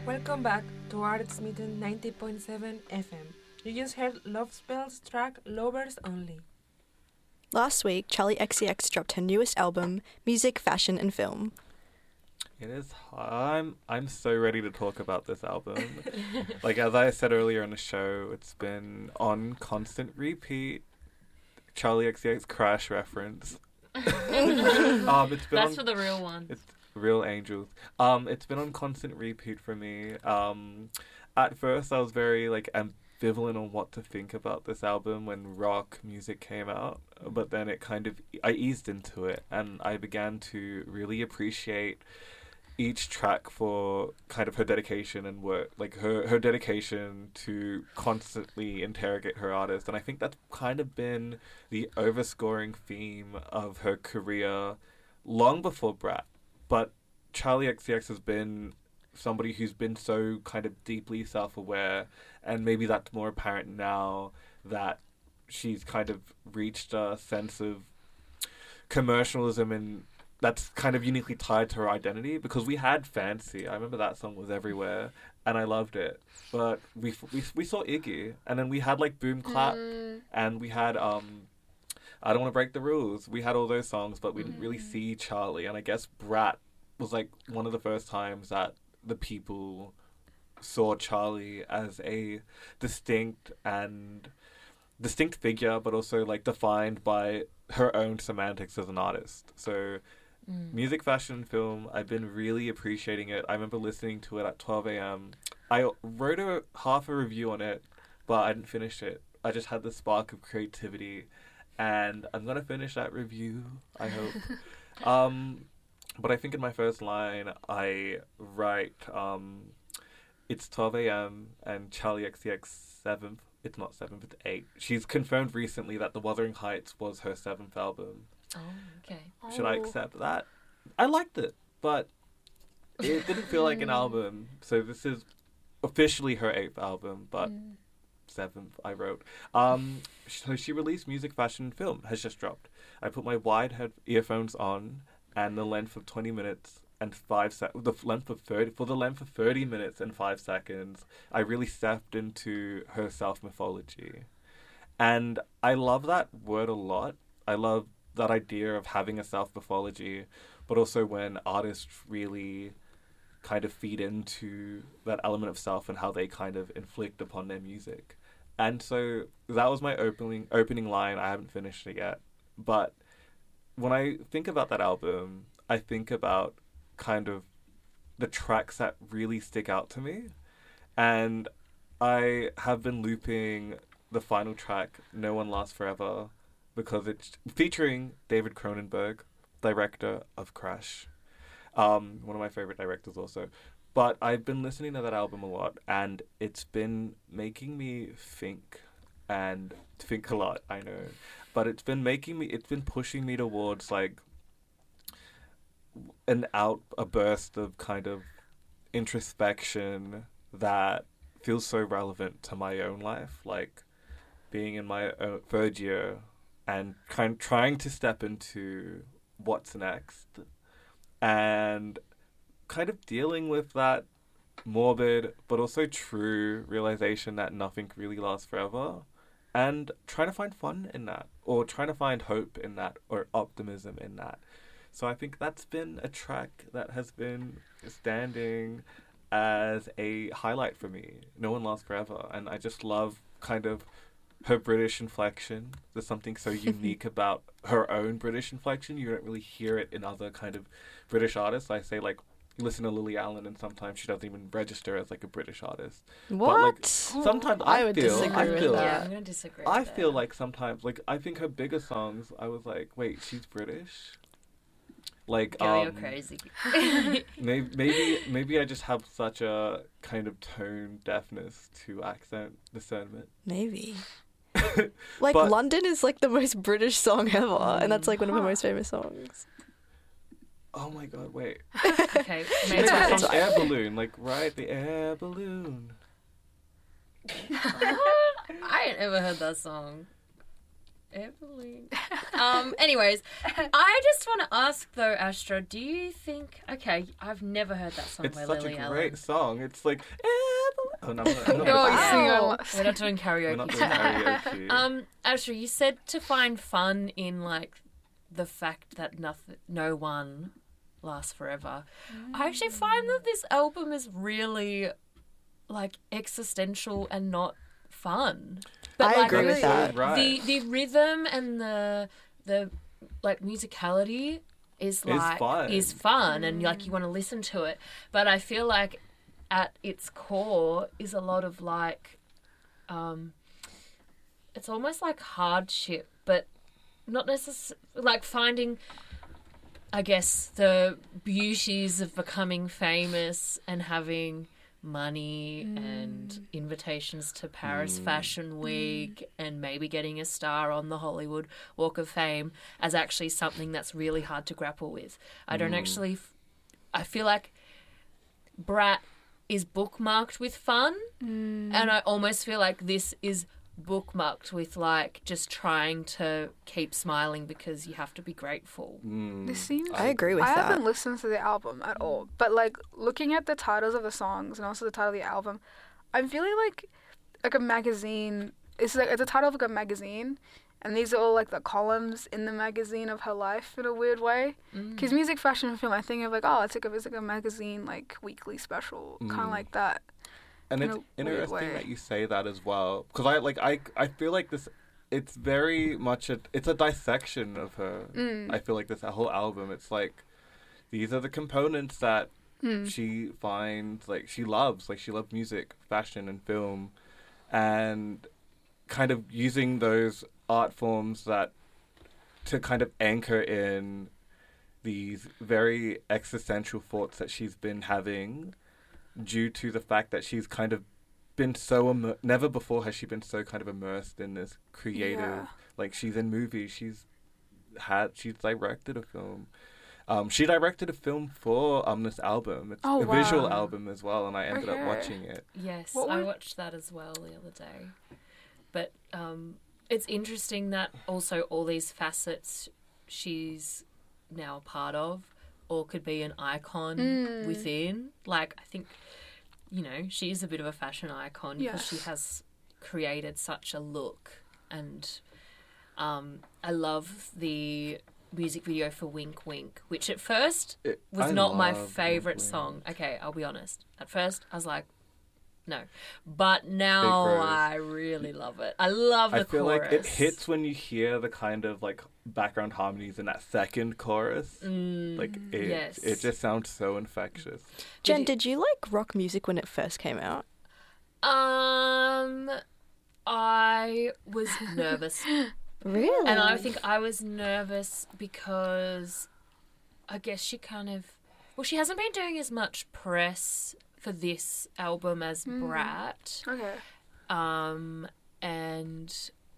Welcome back to Arts Smitten 90.7 FM. You just heard Love Spell's track Lovers Only. Last week, Charlie XCX dropped her newest album, Music, Fashion and Film. It is. I'm so ready to talk about this album. Like, as I said earlier in the show, it's been on constant repeat. Charlie XCX Crash reference. It's been That's for the real one. It's Real Angels. It's been on constant repeat for me. At first, I was very ambivalent on what to think about this album when rock music came out, but then I eased into it, and I began to really appreciate each track for kind of her dedication and work, like her dedication to constantly interrogate her artist. And I think that's kind of been the overscoring theme of her career long before Brat. But Charlie XCX has been somebody who's been so kind of deeply self-aware, and maybe that's more apparent now that she's kind of reached a sense of commercialism and that's kind of uniquely tied to her identity, because we had Fancy. I remember that song was everywhere, and I loved it. But we saw Iggy, and then we had Boom Clap, and we had I Don't Want to Break the Rules. We had all those songs, but we didn't really see Charlie. And I guess Brat was one of the first times that the people saw Charlie as a distinct figure, but also defined by her own semantics as an artist. So Music, Fashion, Film, I've been really appreciating it. I remember listening to it at 12 a.m. I wrote half a review on it, but I didn't finish it. I just had the spark of creativity, and I'm going to finish that review, I hope. But I think in my first line, I write, it's 12 a.m. and Charlie XCX 7th. It's not 7th, it's 8th. She's confirmed recently that The Wuthering Heights was her 7th album. Oh, okay. Should I accept that? I liked it, but it didn't feel like an album. So this is officially her 8th album, but 7th I wrote. So she released Music, Fashion, Film has just dropped. I put my wide head earphones on, and the length of 20 minutes and 5 seconds, the length of 30 minutes and 5 seconds, I really stepped into her self-mythology. And I love that word a lot. I love that idea of having a self-mythology, but also when artists really kind of feed into that element of self and how they kind of inflict upon their music. And so that was my opening line. I haven't finished it yet. But when I think about that album, I think about kind of the tracks that really stick out to me. And I have been looping the final track, No One Lasts Forever, because it's featuring David Cronenberg, director of Crash. One of my favorite directors also. But I've been listening to that album a lot, and it's been making me think, and think a lot, I know. But it's been pushing me towards a burst of kind of introspection that feels so relevant to my own life, being in my third year and trying to step into what's next, and kind of dealing with that morbid but also true realization that nothing really lasts forever, and trying to find fun in that, or trying to find hope in that, or optimism in that. So I think that's been a track that has been standing as a highlight for me. No One Lasts Forever. And I just love kind of her British inflection. There's something so unique about her own British inflection. You don't really hear it in other kind of British artists. I say you listen to Lily Allen, and sometimes she doesn't even register as a British artist. What? But sometimes I would disagree with that. Yeah, I'm going to disagree with I that. feel sometimes, I think her biggest songs, I was wait, she's British? Girl, you're crazy. maybe I just have such a kind of tone deafness to accent discernment. Maybe. But- London is the most British song ever, and that's one of her most famous songs. Oh my god, wait. Okay, She maybe made that That's song right. Air Balloon, right? The Air Balloon. I ain't ever heard that song. Evelyn. Anyways, I just want to ask though, Astra, do you think? Okay, I've never heard that song It's by such Lily a Allen. great song. It's like, oh no, I'm not Oh, you Wow. sing We're not doing karaoke we're not doing tonight. karaoke. Astra, you said to find fun in like the fact that no one lasts forever. I actually find that this album is really like existential and not fun. But I like, agree with that. Right. the rhythm and the like musicality is fun and like you want to listen to it. But I feel like at its core is a lot of like it's almost like hardship, but not necessarily like finding, I guess, the beauties of becoming famous and having money and invitations to Paris Fashion Week and maybe getting a star on the Hollywood Walk of Fame as actually something that's really hard to grapple with. I don't actually... I feel like Brat is bookmarked with fun and I almost feel like this is bookmarked with like just trying to keep smiling because you have to be grateful. This seems. I agree with I that. haven't listened to the album at all, but like looking at the titles of the songs and also the title of the album, I'm feeling like a magazine. It's the title of like a magazine, and these are all like the columns in the magazine of her life in a weird way. Because music, fashion, and film, I think of like, oh, it's like a magazine like weekly special, kind of like that. And in it's a weird interesting way. that you say that as well, because I feel like this. It's very much it's a dissection of her. I feel like this whole album. It's like these are the components that she finds like she loves music, fashion, and film, and kind of using those art forms that to kind of anchor in these very existential thoughts that she's been having due to the fact that she's kind of been so never before has she been so kind of immersed in this creative like she's in movies, she's directed a film. She directed a film for this album. It's a visual album as well, and I ended up watching it. Yes, I watched that as well the other day. But it's interesting that also all these facets she's now a part of or could be an icon within. Like, I think, you know, she is a bit of a fashion icon because she has created such a look. And I love the music video for Wink Wink, which at first was not my favourite song. Okay, I'll be honest. At first, I was like, no. But now I really love it. I love the chorus. I feel like it hits when you hear the kind of like background harmonies in that second chorus. Like it just sounds so infectious. Jen, did you like rock music when it first came out? I was nervous. Really? And I think I was nervous because I guess she she hasn't been doing as much press for this album as Brat. Okay. And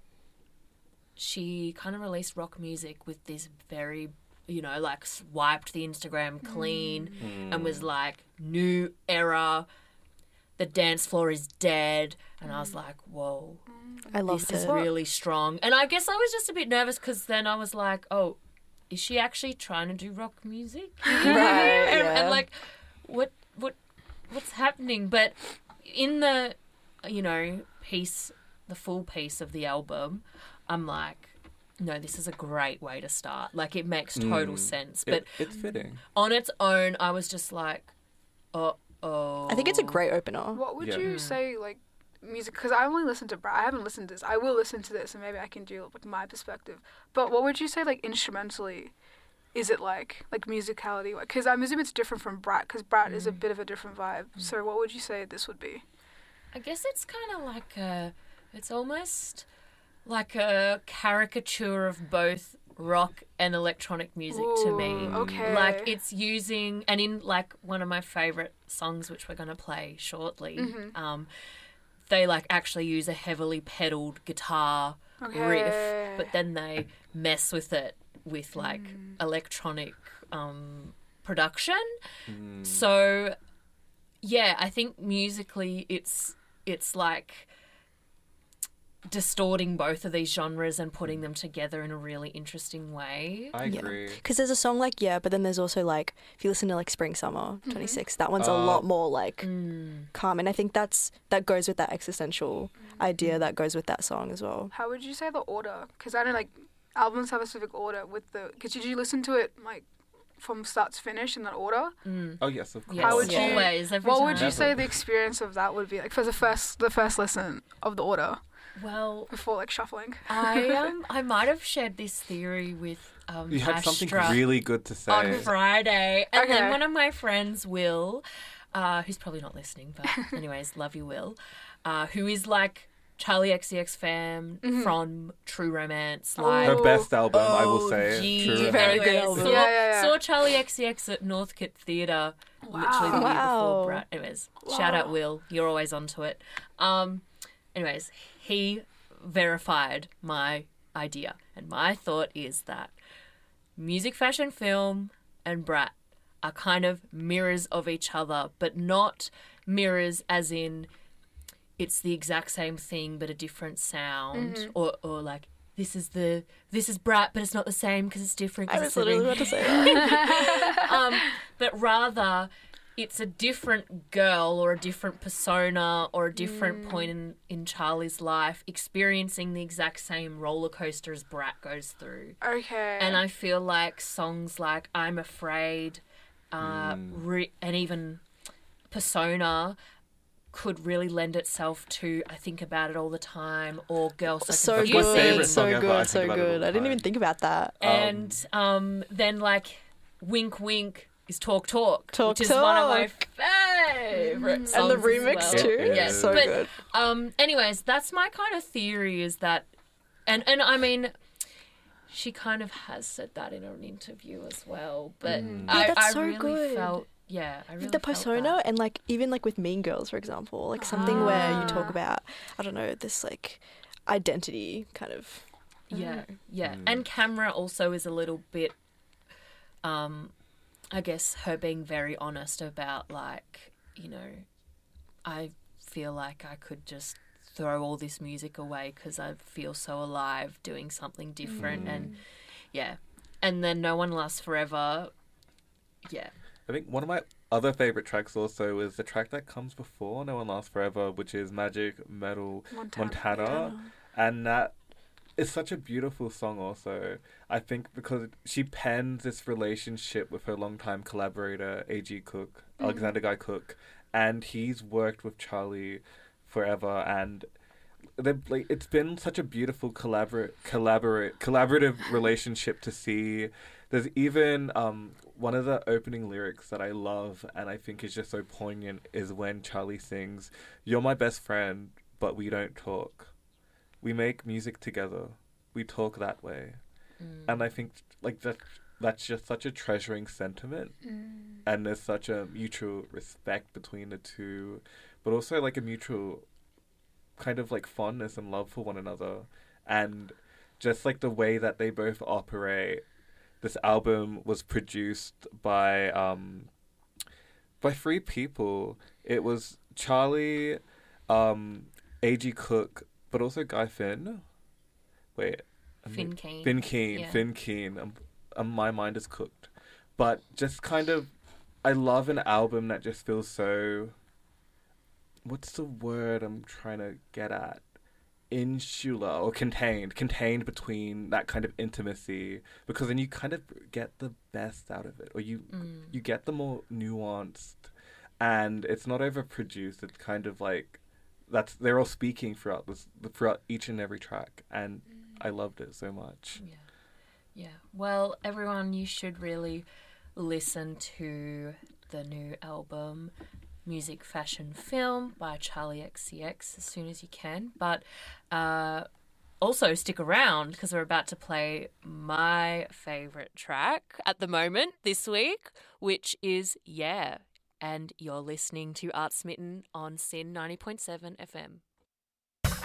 she kind of released rock music with this very, you know, like wiped the Instagram clean and was like, new era, the dance floor is dead. And I was like, whoa, I loved this is it. really strong. And I guess I was just a bit nervous because then I was like, oh, is she actually trying to do rock music? Right, and like, what's happening? But in the, you know, the full piece of the album, I'm like, no, this is a great way to start. Like, it makes total sense. But it's fitting. On its own, I was just like, oh. I think it's a great opener. What would you say, like, music? Because I only listen to Brat. I haven't listened to this. I will listen to this, and maybe I can do like my perspective. But what would you say, like, instrumentally? Is it like musicality? Because I'm assuming it's different from Brat, because Brat is a bit of a different vibe. So what would you say this would be? I guess it's kind of like it's almost like a caricature of both rock and electronic music to me. Okay. Like, it's using, and in like one of my favourite songs, which we're going to play shortly, they like actually use a heavily pedalled guitar riff, but then they mess with it with like electronic production. So yeah, I think musically it's like distorting both of these genres and putting them together in a really interesting way. I agree. Because there's a song like Yeah, but then there's also like, if you listen to like Spring Summer 26, that one's a lot more like calm. And I think that goes with that existential idea that goes with that song as well. How would you say the order? Because I know like albums have a specific order with the. Because did you listen to it like from start to finish in that order? Oh yes, of course. Yes, How would you- always, every What time. would you say the experience of that would be like for the first listen of the order Well, before like shuffling? I might have shared this theory with You had something Astra really good to say. on Friday, and Okay. then one of my friends, Will, who's probably not listening, but anyways, love you, Will, who is like Charlie XCX fan from True Romance, like Her best album, I will say. gee, True Very Romance. good anyways, album. Saw, Yeah. saw Charlie XCX at Northcote Theatre literally the year Wow. before Brat. Anyways, shout out Will, you're always onto it. Anyways, he verified my idea, and my thought is that music, fashion, film, and Brat are kind of mirrors of each other, but not mirrors as in it's the exact same thing but a different sound, or like this is Brat but it's not the same because it's different. 'cause I was it's a literally ring. about to say that. But rather it's a different girl or a different persona or a different point in Charlie's life experiencing the exact same roller coaster as Brat goes through. Okay. And I feel like songs like I'm Afraid and even Persona could really lend itself to I Think About It All the Time or Girl So So my Confusing. favorite good, song so ever, I good, think so about it all good. the I didn't time. even think about that. And then like Wink Wink is Talk Talk, Talk which is one of my Talk. favorite songs And the as remix well. too. It Yes, is. So but good. anyways, that's my kind of theory is that, and I mean, she kind of has said that in an interview as well. But Yeah, that's I so really good. felt, yeah, I really The felt persona that. and like even like with Mean Girls, for example, like something where you talk about, I don't know, this like identity kind of. Yeah, yeah. And Camera also is a little bit, I guess, her being very honest about, like, you know, I feel like I could just throw all this music away because I feel so alive doing something different. And, yeah. And then No One Lasts Forever. Yeah. I think one of my other favorite tracks also is the track that comes before No One Lasts Forever, which is Magic Metal Montana. And that is such a beautiful song also. I think because she pens this relationship with her longtime collaborator, A.G. Cook, Alexander Guy Cook, and he's worked with Charlie forever, and like it's been such a beautiful collaborative relationship to see. There's even one of the opening lyrics that I love and I think is just so poignant is when Charlie sings, "You're my best friend, but we don't talk. We make music together. We talk that way." And I think like that's just such a treasuring sentiment. And there's such a mutual respect between the two, but also like a mutual kind of like fondness and love for one another. And just like the way that they both operate. This album was produced by three people. It was Charlie, A.G. Cook, but also Guy Finn. Wait. Finn Keen. Finn Keen. Yeah. Finn Keen. My mind is cooked. But just kind of, I love an album that just feels so, what's the word I'm trying to get at? Insular or contained between that kind of intimacy, because then you kind of get the best out of it, or you get the more nuanced, and it's not overproduced. It's kind of like they're all speaking throughout each and every track, and I loved it so much. Yeah. Well, everyone, you should really listen to the new album, Music, Fashion, Film by Charlie XCX as soon as you can. But also stick around because we're about to play my favourite track at the moment this week, which is Yeah. And you're listening to Art Smitten on SYN 90.7 FM.